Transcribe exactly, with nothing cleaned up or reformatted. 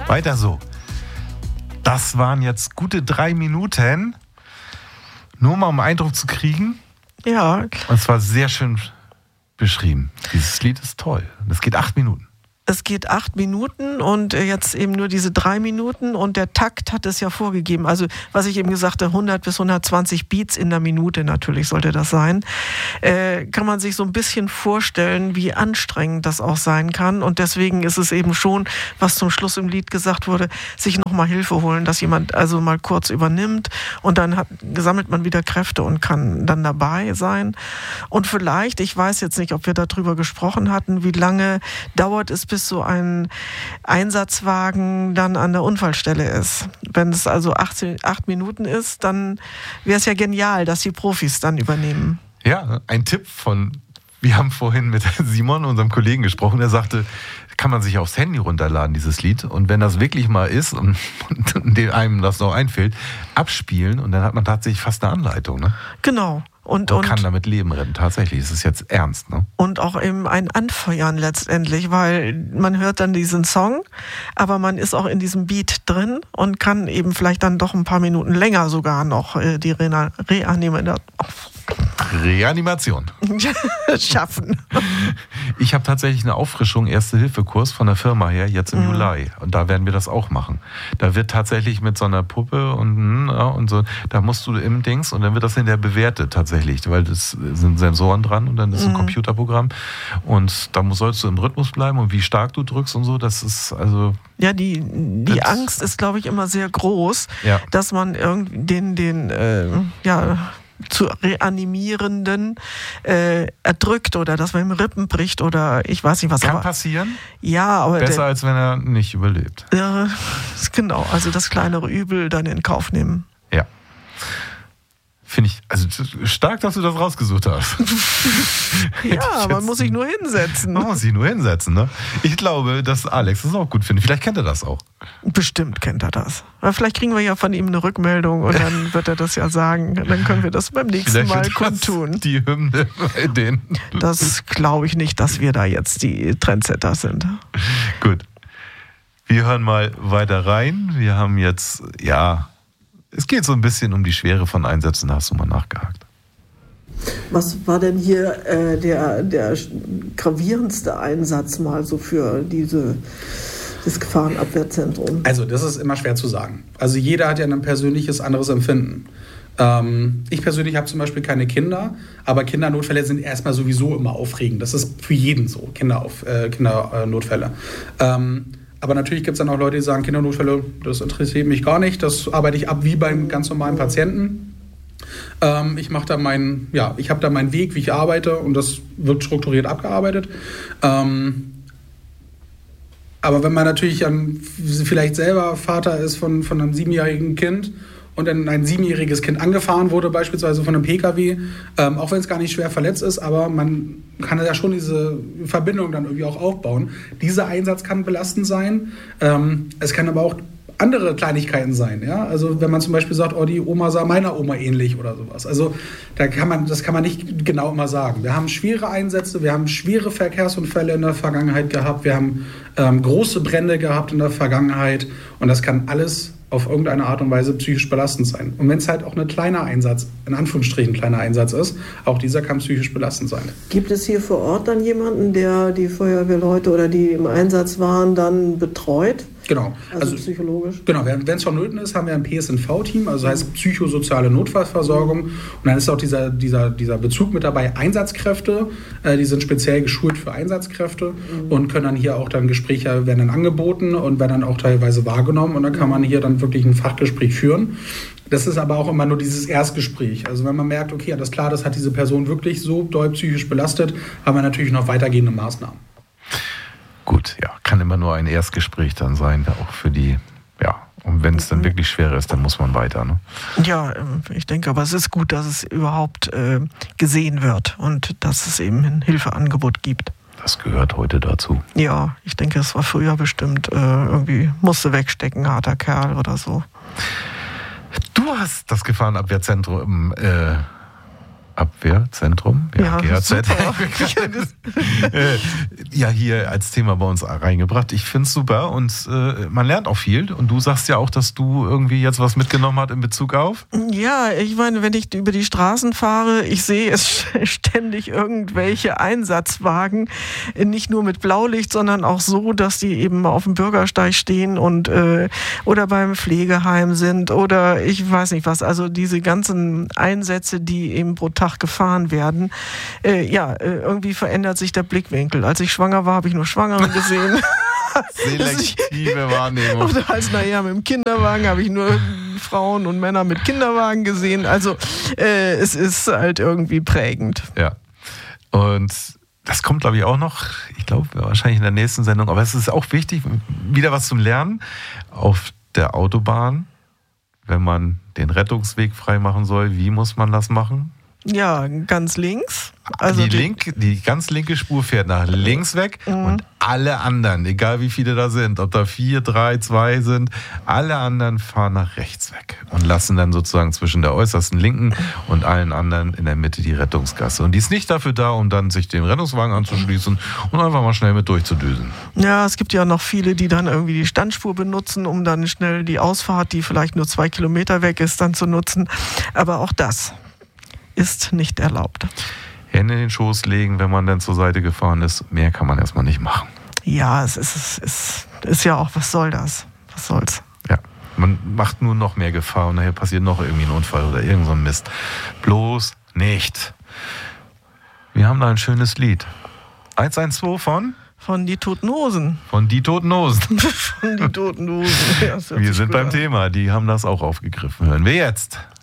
Weiter so. Das waren jetzt gute drei Minuten, nur mal um Eindruck zu kriegen. Ja. Und es war sehr schön beschrieben. Dieses Lied ist toll. Das geht acht Minuten. Es geht acht Minuten und jetzt eben nur diese drei Minuten und der Takt hat es ja vorgegeben. Also was ich eben gesagt habe, hundert bis hundertzwanzig Beats in der Minute natürlich sollte das sein. Äh, kann man sich so ein bisschen vorstellen, wie anstrengend das auch sein kann. Und deswegen ist es eben schon, was zum Schluss im Lied gesagt wurde, sich nochmal Hilfe holen, dass jemand also mal kurz übernimmt und dann hat, sammelt man wieder Kräfte und kann dann dabei sein. Und vielleicht, ich weiß jetzt nicht, ob wir darüber gesprochen hatten, wie lange dauert es, bis so ein Einsatzwagen dann an der Unfallstelle ist. Wenn es also acht, acht Minuten ist, dann wäre es ja genial, dass die Profis dann übernehmen. Ja, ein Tipp von, wir haben vorhin mit Simon, unserem Kollegen, gesprochen, der sagte, kann man sich aufs Handy runterladen, dieses Lied. Und wenn das wirklich mal ist und, und einem das noch einfällt, abspielen und dann hat man tatsächlich fast eine Anleitung. Ne? Genau. Und, und, und kann damit Leben retten, tatsächlich. Es ist jetzt ernst. Ne? Und auch eben ein Anfeuern letztendlich, weil man hört dann diesen Song, aber man ist auch in diesem Beat drin und kann eben vielleicht dann doch ein paar Minuten länger sogar noch äh, die Re- Reanimation Reanimation schaffen. Ich habe tatsächlich eine Auffrischung, Erste-Hilfe-Kurs von der Firma her, jetzt im mhm. Juli. Und da werden wir das auch machen. Da wird tatsächlich mit so einer Puppe und, ja, und so, da musst du im Dings und dann wird das hinterher bewertet tatsächlich, weil das sind Sensoren dran und dann ist ein mhm. Computerprogramm und da sollst du im Rhythmus bleiben und wie stark du drückst und so, das ist also... Ja, die, die Angst ist, glaube ich, immer sehr groß, ja. dass man irgendwie den, den äh, ja... zu Reanimierenden äh, erdrückt oder dass man ihm Rippen bricht oder ich weiß nicht was. Kann aber, passieren. Ja, aber besser der, als wenn er nicht überlebt. Ja, genau. Also das kleinere Übel dann in Kauf nehmen. Ja. Finde ich, also stark, dass du das rausgesucht hast. Ja, man muss sich nur hinsetzen. Man muss sich nur hinsetzen, ne? Ich glaube, dass Alex das auch gut findet. Vielleicht kennt er das auch. Bestimmt kennt er das. Aber vielleicht kriegen wir ja von ihm eine Rückmeldung und dann wird er das ja sagen. Dann können wir das beim nächsten vielleicht Mal kundtun. Die Hymne bei denen. Das glaube ich nicht, dass wir da jetzt die Trendsetter sind. Gut. Wir hören mal weiter rein. Wir haben jetzt, ja... Es geht so ein bisschen um die Schwere von Einsätzen, da hast du mal nachgehakt. Was war denn hier äh, der, der gravierendste Einsatz mal so für diese, das Gefahrenabwehrzentrum? Also das ist immer schwer zu sagen. Also jeder hat ja ein persönliches anderes Empfinden. Ähm, ich persönlich habe zum Beispiel keine Kinder, aber Kindernotfälle sind erstmal sowieso immer aufregend. Das ist für jeden so, Kinderauf, äh, Kindernotfälle. Ähm, Aber natürlich gibt es dann auch Leute, die sagen, Kindernotfälle, das interessiert mich gar nicht. Das arbeite ich ab wie beim ganz normalen Patienten. Ähm, ich mache da meinen, ja, ich habe da meinen Weg, wie ich arbeite und das wird strukturiert abgearbeitet. Ähm, aber wenn man natürlich ähm, vielleicht selber Vater ist von, von einem siebenjährigen Kind und dann ein siebenjähriges Kind angefahren wurde, beispielsweise von einem P K W, ähm, auch wenn es gar nicht schwer verletzt ist, aber man kann ja schon diese Verbindung dann irgendwie auch aufbauen. Dieser Einsatz kann belastend sein. Ähm, es kann aber auch andere Kleinigkeiten sein. Ja? Also wenn man zum Beispiel sagt, oh, die Oma sah meiner Oma ähnlich oder sowas. Also da kann man, das kann man nicht genau immer sagen. Wir haben schwere Einsätze, wir haben schwere Verkehrsunfälle in der Vergangenheit gehabt, wir haben ähm, große Brände gehabt in der Vergangenheit und das kann alles auf irgendeine Art und Weise psychisch belastend sein. Und wenn es halt auch ein kleiner Einsatz, in Anführungsstrichen kleiner Einsatz ist, auch dieser kann psychisch belastend sein. Gibt es hier vor Ort dann jemanden, der die Feuerwehrleute oder die im Einsatz waren, dann betreut? Genau. Also, also psychologisch? Genau, wenn es vonnöten ist, haben wir ein P S N V-Team, also das heißt psychosoziale Notfallversorgung. Und dann ist auch dieser, dieser, dieser Bezug mit dabei, Einsatzkräfte, äh, die sind speziell geschult für Einsatzkräfte mhm. und können dann hier auch dann Gespräche, werden dann angeboten und werden dann auch teilweise wahrgenommen und dann kann man hier dann wirklich ein Fachgespräch führen. Das ist aber auch immer nur dieses Erstgespräch. Also wenn man merkt, okay, alles klar, das hat diese Person wirklich so doll psychisch belastet, haben wir natürlich noch weitergehende Maßnahmen. Gut, ja, kann immer nur ein Erstgespräch dann sein, auch für die, ja, und wenn es dann wirklich schwer ist, dann muss man weiter, ne? Ja, ich denke, aber es ist gut, dass es überhaupt äh, gesehen wird und dass es eben ein Hilfeangebot gibt. Das gehört heute dazu. Ja, ich denke, es war früher bestimmt äh, irgendwie, musste wegstecken, harter Kerl oder so. Du hast das Gefahrenabwehrzentrum äh, Abwehrzentrum, ja, G A Z. super. Ja, hier als Thema bei uns reingebracht. Ich finde es super und äh, man lernt auch viel. Und du sagst ja auch, dass du irgendwie jetzt was mitgenommen hast in Bezug auf? Ja, ich meine, wenn ich über die Straßen fahre, ich sehe es ständig irgendwelche Einsatzwagen, nicht nur mit Blaulicht, sondern auch so, dass die eben auf dem Bürgersteig stehen und äh, oder beim Pflegeheim sind oder ich weiß nicht was. Also diese ganzen Einsätze, die eben pro Tag gefahren werden. Äh, ja, äh, irgendwie verändert sich der Blickwinkel. Als ich schwanger war, habe ich nur Schwangere gesehen. Selektive Wahrnehmung. Oder als naja, mit dem Kinderwagen habe ich nur Frauen und Männer mit Kinderwagen gesehen. Also äh, es ist halt irgendwie prägend. Ja. Und das kommt, glaube ich, auch noch, ich glaube, wahrscheinlich in der nächsten Sendung, aber es ist auch wichtig, wieder was zum Lernen. Auf der Autobahn, wenn man den Rettungsweg freimachen soll, wie muss man das machen? Ja, ganz links. Also die, link, die ganz linke Spur fährt nach links weg mhm. und alle anderen, egal wie viele da sind, ob da vier, drei, zwei sind, alle anderen fahren nach rechts weg und lassen dann sozusagen zwischen der äußersten linken und allen anderen in der Mitte die Rettungsgasse. Und die ist nicht dafür da, um dann sich dem Rettungswagen anzuschließen und einfach mal schnell mit durchzudüsen. Ja, es gibt ja noch viele, die dann irgendwie die Standspur benutzen, um dann schnell die Ausfahrt, die vielleicht nur zwei Kilometer weg ist, dann zu nutzen. Aber auch das ist nicht erlaubt. Hände in den Schoß legen, wenn man dann zur Seite gefahren ist. Mehr kann man erstmal nicht machen. Ja, es ist, es ist, ist ja auch, was soll das? Was soll's? Ja, man macht nur noch mehr Gefahr und nachher passiert noch irgendwie ein Unfall oder irgend so ein Mist. Bloß nicht. Wir haben da ein schönes Lied. eins eins zwei von? Von Die Toten Hosen. Von Die Toten Hosen. Von Die Toten Hosen. Ja, wir sind beim an. Thema. Die haben das auch aufgegriffen. Hören wir jetzt.